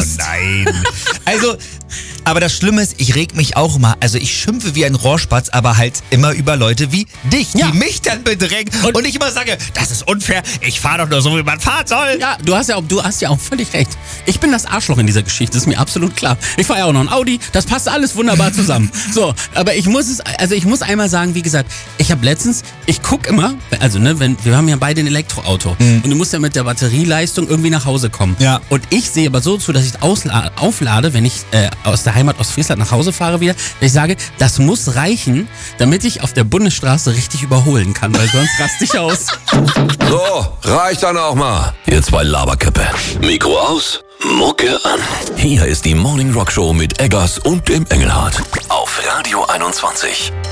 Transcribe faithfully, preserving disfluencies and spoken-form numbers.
Lust. Oh nein. Also, aber das Schlimme ist, ich reg mich auch immer, also ich schimpfe wie ein Rohrspatz, aber halt immer über Leute wie dich, Ja. die mich dann bedrängen und, und ich immer sage, das ist unfair, ich fahre doch nur so, wie man fahren soll. Ja, du hast ja, auch, du hast ja auch völlig recht. Ich bin das Arschloch in dieser Geschichte, ist mir absolut klar. Ich fahre ja auch noch ein Audi, das passt alles wunderbar zusammen. So, aber ich muss es, also ich muss einmal sagen, wie gesagt, ich habe letztens, ich guck immer, also ne, wenn wir haben ja beide ein Elektroauto mhm. und du musst ja mit der Batterieleistung irgendwie nach Hause kommen. Ja. Und ich sehe aber so zu, dass ich ausla- auflade, wenn ich äh, aus der Heimat Ostfriesland nach Hause fahre wieder, dass ich sage, das muss reichen, damit ich auf der Bundesstraße richtig überholen kann, weil sonst raste ich aus. So, reicht dann auch mal. Ihr zwei Laberköppe. Mikro aus, Mucke an. Hier ist die Morning Rock Show mit Eggers und dem Engelhardt. Auf Radio einundzwanzig.